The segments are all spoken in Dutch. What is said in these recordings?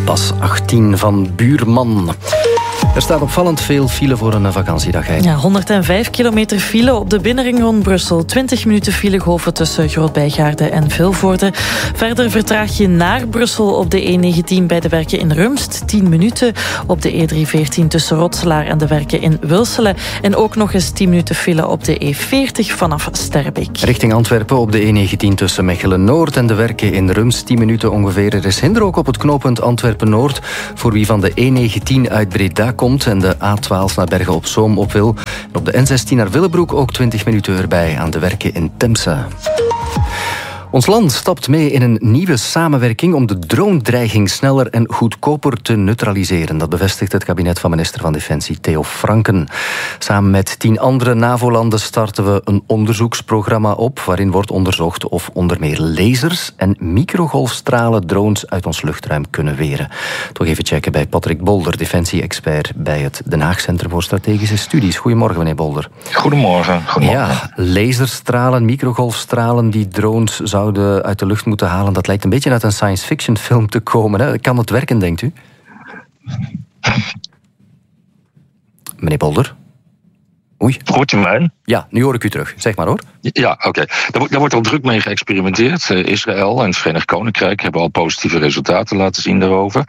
Bas 18 van Buurman. Er staat opvallend veel file voor een vakantiedag. Ja, 105 kilometer file op de binnenring rond Brussel. 20 minuten filegolven tussen Groot-Bijgaarde en Vilvoorde. Verder vertraag je naar Brussel op de E19 bij de werken in Rumst. 10 minuten op de E314 tussen Rotselaar en de werken in Wilselen. En ook nog eens 10 minuten file op de E40 vanaf Sterbeek. Richting Antwerpen op de E19 tussen Mechelen-Noord en de werken in Rumst. 10 minuten ongeveer. Er is hinder ook op het knooppunt Antwerpen-Noord. Voor wie van de E19 uit Breda komt en de A12 naar Bergen op Zoom op wil. En op de N16 naar Willebroek ook 20 minuten erbij aan de werken in Temse. Ons land stapt mee in een nieuwe samenwerking om de drone-dreiging sneller en goedkoper te neutraliseren. Dat bevestigt het kabinet van minister van Defensie Theo Franken. Samen met 10 andere NAVO-landen starten we een onderzoeksprogramma op waarin wordt onderzocht of onder meer lasers en microgolfstralen drones uit ons luchtruim kunnen weren. Toch even checken bij Patrick Bolder, defensie-expert bij het Den Haag Centrum voor Strategische Studies. Goedemorgen, meneer Bolder. Goedemorgen. Ja, laserstralen, microgolfstralen die drones zouden uit de lucht moeten halen. Dat lijkt een beetje uit een science fiction film te komen. Hè? Kan het werken, denkt u? Meneer Bolder? Oei. Hoort u mij? Ja, nu hoor ik u terug. Zeg maar hoor. Ja, oké. Daar wordt al druk mee geëxperimenteerd. Israël en het Verenigd Koninkrijk hebben al positieve resultaten laten zien daarover.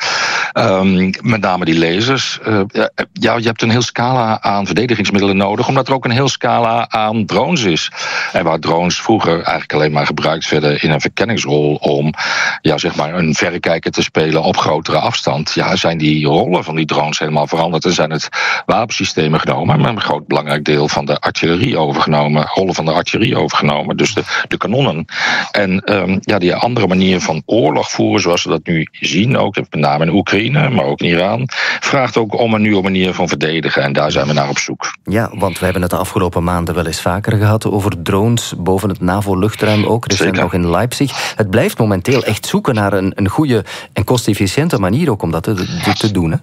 Met name die lasers. Je hebt een heel scala aan verdedigingsmiddelen nodig, omdat er ook een heel scala aan drones is. En waar drones vroeger eigenlijk alleen maar gebruikt werden in een verkenningsrol om zeg maar een verrekijker te spelen op grotere afstand, zijn die rollen van die drones helemaal veranderd en zijn het wapensystemen genomen met een groot belangrijk deel van de artillerie overgenomen, rollen van de artillerie overgenomen, dus de kanonnen. En die andere manier van oorlog voeren, zoals we dat nu zien, ook met name in Oekraïne, maar ook in Iran, vraagt ook om een nieuwe manier van verdedigen en daar zijn we naar op zoek. Ja, want we hebben het de afgelopen maanden wel eens vaker gehad over drones boven het NAVO-luchtruim ook, recent nog in Leipzig. Het blijft momenteel echt zoeken naar een goede en kostefficiënte manier ook om dat te doen, hè?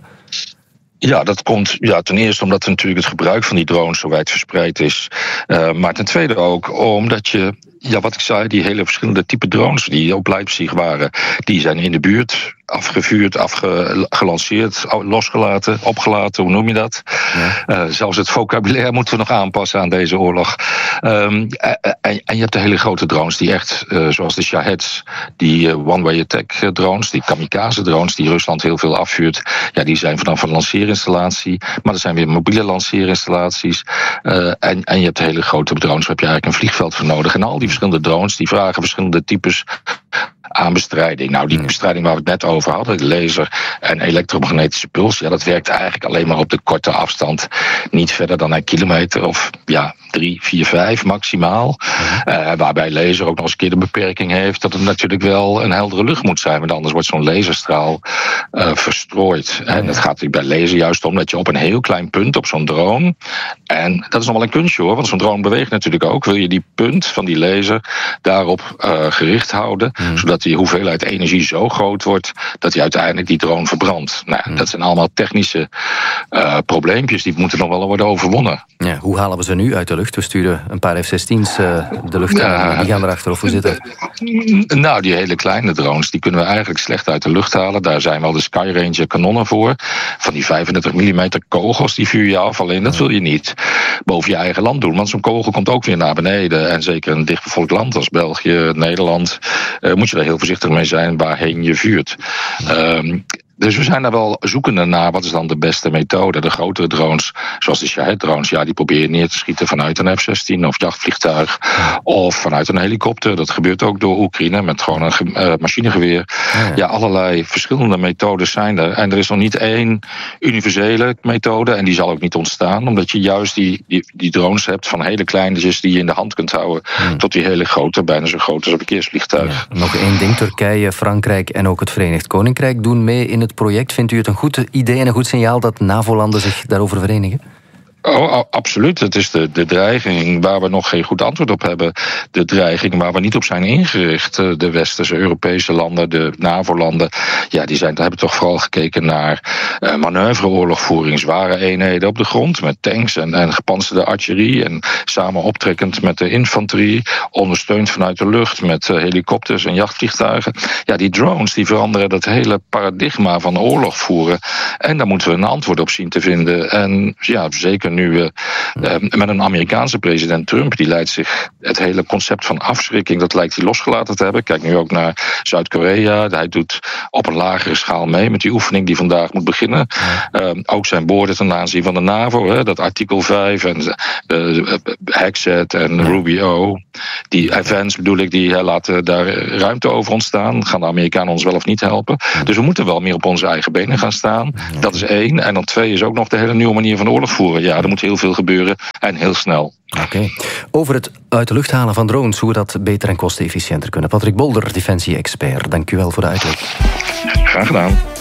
Ja, dat komt ten eerste omdat natuurlijk het gebruik van die drones zo wijd verspreid is. Maar ten tweede ook omdat je, wat ik zei, die hele verschillende type drones die op Leipzig waren, die zijn in de buurt afgevuurd, gelanceerd, losgelaten, opgelaten, hoe noem je dat? Ja. Zelfs het vocabulaire moeten we nog aanpassen aan deze oorlog. En je hebt de hele grote drones die echt, zoals de Shaheds, die one-way attack drones, die kamikaze drones die Rusland heel veel afvuurt, die zijn vanaf een lanceerinstallatie, maar er zijn weer mobiele lanceerinstallaties. En je hebt de hele grote drones, waar heb je eigenlijk een vliegveld voor nodig. En al die verschillende drones, die vragen verschillende types aan bestrijding. Nou, die bestrijding waar we het net over hadden, de laser en elektromagnetische puls, dat werkt eigenlijk alleen maar op de korte afstand. Niet verder dan een kilometer of 3, 4, 5 maximaal. Waarbij laser ook nog eens een keer de beperking heeft dat het natuurlijk wel een heldere lucht moet zijn, want anders wordt zo'n laserstraal verstrooid. En dat gaat natuurlijk bij laser juist om dat je op een heel klein punt op zo'n drone, en dat is nog wel een kunstje hoor, want zo'n drone beweegt natuurlijk ook, wil je die punt van die laser daarop gericht houden, zodat die hoeveelheid energie zo groot wordt dat hij uiteindelijk die drone verbrandt. Nou, dat zijn allemaal technische probleempjes die moeten nog wel worden overwonnen. Ja, hoe halen we ze nu uit de lucht? We sturen een paar F-16's de lucht in, die gaan erachter, of hoe zit het? Nou, die hele kleine drones, die kunnen we eigenlijk slecht uit de lucht halen. Daar zijn wel de Skyranger kanonnen voor. Van die 35 mm kogels, die vuur je af. Alleen dat wil je niet boven je eigen land doen. Want zo'n kogel komt ook weer naar beneden. En zeker een dichtbevolkt land als België, Nederland, moet je daar heel voorzichtig mee zijn waarheen je vuurt. Dus we zijn daar wel zoekende naar wat is dan de beste methode. De grotere drones, zoals de Shahed-drones, die probeer je neer te schieten vanuit een F-16 of jachtvliegtuig of vanuit een helikopter. Dat gebeurt ook door Oekraïne met gewoon een machinegeweer. Allerlei verschillende methodes zijn er. En er is nog niet één universele methode en die zal ook niet ontstaan, omdat je juist die drones hebt van hele kleintjes die je in de hand kunt houden tot die hele grote, bijna zo groot als een verkeersvliegtuig. Ja. Nog één ding, Turkije, Frankrijk en ook het Verenigd Koninkrijk doen mee in het project. Vindt u het een goed idee en een goed signaal dat NAVO-landen zich daarover verenigen? Absoluut. Het is de dreiging waar we nog geen goed antwoord op hebben. De dreiging waar we niet op zijn ingericht. De westerse Europese landen, de NAVO-landen, ja, daar hebben toch vooral gekeken naar manoeuvreoorlogvoering, zware eenheden op de grond met tanks en gepantserde artillerie en samen optrekkend met de infanterie, ondersteund vanuit de lucht met helikopters en jachtvliegtuigen. Ja, die drones die veranderen dat hele paradigma van oorlog voeren. En daar moeten we een antwoord op zien te vinden. En ja, zeker nu we met een Amerikaanse president Trump, die leidt zich het hele concept van afschrikking, dat lijkt hij losgelaten te hebben. Kijk nu ook naar Zuid-Korea. Hij doet op een lagere schaal mee met die oefening die vandaag moet beginnen. Ook zijn woorden ten aanzien van de NAVO, dat artikel 5 en Hexet en Rubio, die events bedoel ik, die laten daar ruimte over ontstaan. Gaan de Amerikanen ons wel of niet helpen? Dus we moeten wel meer op onze eigen benen gaan staan. Dat is 1. En dan 2 is ook nog de hele nieuwe manier van oorlog voeren. Ja, er moet heel veel gebeuren en heel snel. Oké. Over het uit de lucht halen van drones, hoe we dat beter en kostenefficiënter kunnen. Patrick Bolder, defensie-expert. Dank u wel voor de uitleg. Graag gedaan.